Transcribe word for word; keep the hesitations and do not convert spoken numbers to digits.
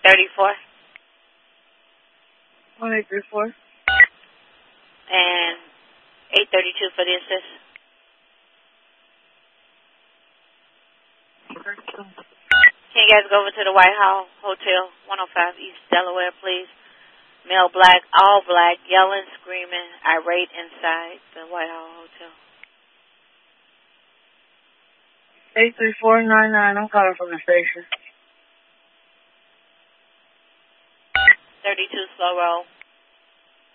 eight thirty-four. one eight three four. And eight thirty-two for the assist. Can you guys go over to the White House Hotel, one oh five East Delaware, please? Male black, all black, yelling, screaming, irate inside the White House Hotel. eight three four nine nine, I'm calling from the station. thirty-two Slow Roll.